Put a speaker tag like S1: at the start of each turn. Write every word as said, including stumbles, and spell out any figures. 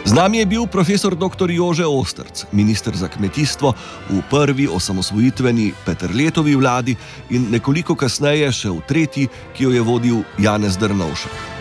S1: Z nami je bil profesor doktor Jože Osterc, minister za kmetijstvo v prvi osamosvojitveni Peterletovi vladi in nekoliko kasneje še v tretji, ki jo je vodil Janez Drnovšek.